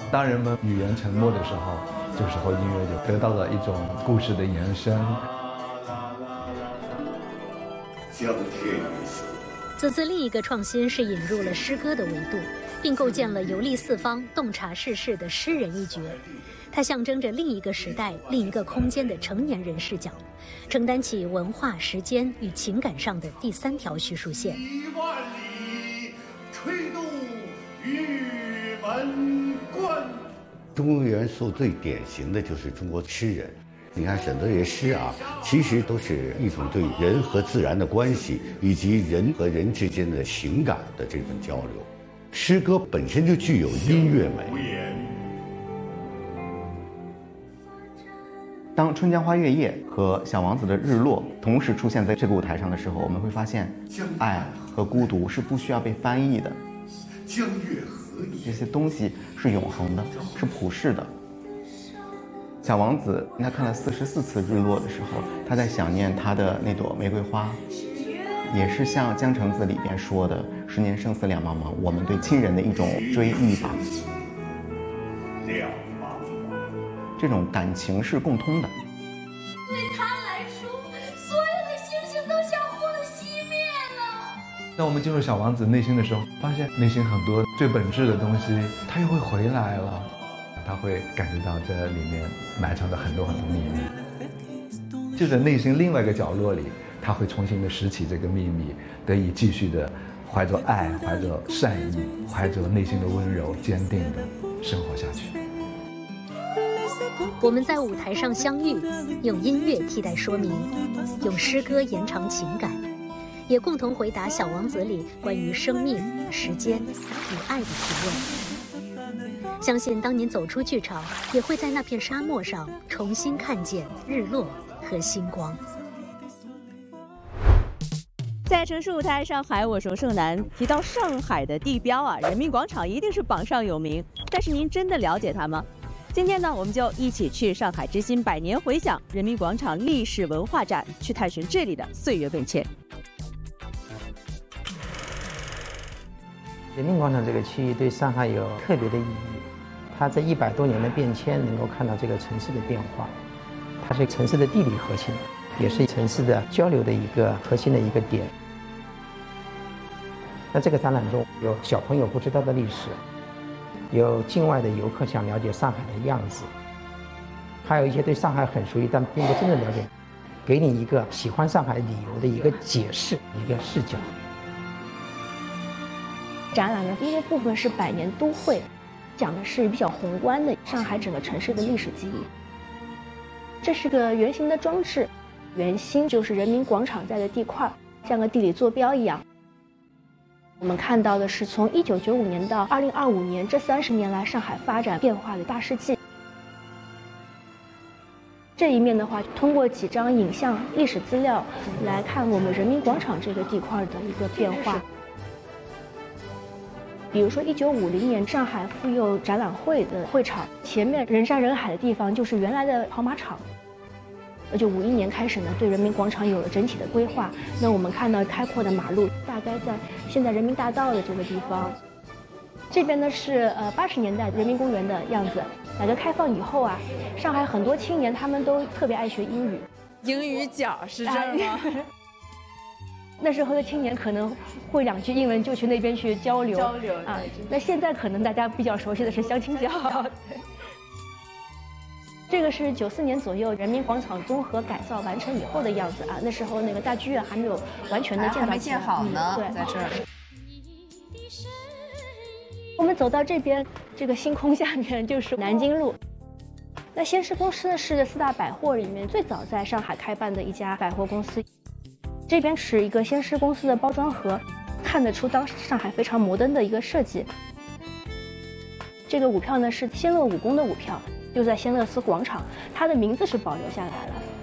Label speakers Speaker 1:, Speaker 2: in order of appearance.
Speaker 1: 当人们语言沉默的时候，这个时候音乐就得到了一种故事的延伸。
Speaker 2: 江天一色。
Speaker 3: 此次另一个创新是引入了诗歌的维度，并构建了游历四方、洞察世事的诗人一角。它象征着另一个时代、另一个空间的成年人视角，承担起文化、时间与情感上的第三条叙述线。
Speaker 2: 1万里，吹动玉门关。
Speaker 4: 中国元素最典型的就是中国诗人。你看沈德爷诗啊，其实都是一种对人和自然的关系，以及人和人之间的情感的这份交流。诗歌本身就具有音乐美。
Speaker 5: 当《春江花月夜》和《小王子》的日落同时出现在这个舞台上的时候，我们会发现，爱和孤独是不需要被翻译的。
Speaker 2: 江月何以？
Speaker 5: 这些东西是永恒的，是普世的。小王子他看了44次日落的时候，他在想念他的那朵玫瑰花，也是像《江城子》里边说的“10年生死两茫茫”，我们对亲人的一种追忆吧。这种感情是共通的。
Speaker 6: 对他来说，所有的星星都像火了熄灭了。
Speaker 1: 当我们进入小王子内心的时候，发现内心很多最本质的东西，它又会回来了。他会感觉到这里面埋藏着很多很多秘密，就在内心另外一个角落里，他会重新的拾起这个秘密，得以继续的怀着爱、怀着善意、怀着内心的温柔、坚定的生活下去。
Speaker 3: 我们在舞台上相遇，用音乐替代说明，用诗歌延长情感，也共同回答《小王子》里关于生命、时间与爱的提问。相信当您走出剧场，也会在那片沙漠上重新看见日落和星光。
Speaker 7: 在城市舞台上海，我说盛楠提到上海的地标啊，人民广场一定是榜上有名。但是您真的了解它吗？今天呢，我们就一起去上海之星百年回响人民广场历史文化展，去探寻这里的岁月变迁。
Speaker 8: 人民广场这个区域对上海有特别的意义，它这100多年的变迁，能够看到这个城市的变化，它是城市的地理核心，也是城市的交流的一个核心的一个点。那这个展览中有小朋友不知道的历史，有境外的游客想了解上海的样子，还有一些对上海很熟悉但并不真正了解，给你一个喜欢上海理由的一个解释，一个视角。
Speaker 9: 展览的第一个部分是百年都会，讲的是比较宏观的上海整个城市的历史记忆。这是个圆形的装置，圆心就是人民广场在的地块，像个地理坐标一样。我们看到的是从1995年到2025年这30年来上海发展变化的大事记。这一面的话，通过几张影像历史资料来看我们人民广场这个地块的一个变化。比如说1950年上海妇幼展览会的会场前面人山人海的地方就是原来的跑马场。就51年开始呢，对人民广场有了整体的规划。那我们看到开阔的马路，大概在现在人民大道的这个地方。这边呢是80年代人民公园的样子。改革开放以后啊，上海很多青年他们都特别爱学英语。
Speaker 7: 英语角是这儿吗？
Speaker 9: 那时候的青年可能会2句英文就去那边去交流啊。那现在可能大家比较熟悉的是相亲角。这个是94年左右人民广场综合改造完成以后的样子啊。那时候那个大剧院还没有完全的建造，
Speaker 7: 还没建好呢。
Speaker 9: 对，
Speaker 7: 在这儿。
Speaker 9: 我们走到这边，这个星空下面就是南京路。那先施公司是4大百货里面最早在上海开办的一家百货公司。这边是一个先施公司的包装盒，看得出当时上海非常摩登的一个设计。这个舞票呢是仙乐武功的舞票，就在仙乐寺广场，它的名字是保留下来了。